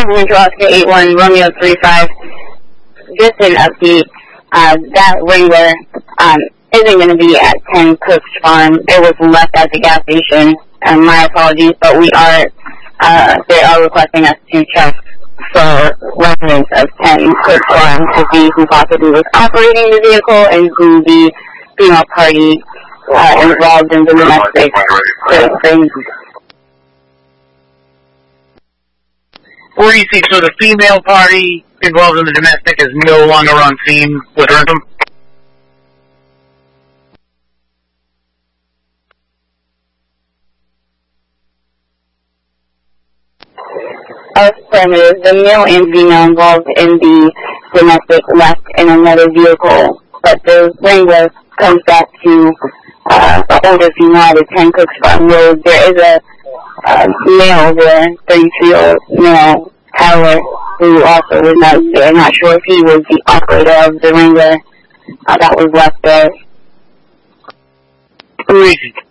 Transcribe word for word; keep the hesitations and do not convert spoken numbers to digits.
Central Oscar eight one, Romeo three five. Just an update. Uh, that Wrangler um, isn't going to be at ten Cooks Farm. It was left at the gas station. Um, my apologies, but we are, uh, they are requesting us to check for residents of ten Cooks Farm to see who possibly was operating the vehicle and who the female party uh, involved in the domestic things. forty six, so the female party involved in the domestic is no longer on scene with Ransom? Affirmative. The male and female involved in the domestic left in another vehicle, but the Wrangler comes back to uh, the older female at the ten Cooks Farm Road. There is a uh, male there, thirty-three-year-old male, Tyler, who also was not there. Not sure if he was the operator of the Wrangler uh, that was left there. Reason.